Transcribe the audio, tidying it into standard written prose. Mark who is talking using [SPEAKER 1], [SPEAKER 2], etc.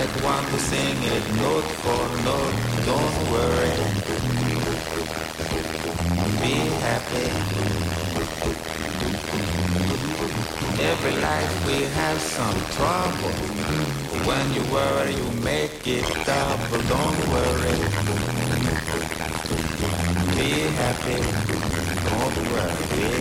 [SPEAKER 1] might want to sing it note for note. Don't worry, be happy. Every life we have some trouble. When you worry, you make it double. Don't worry, be happy. Don't worry.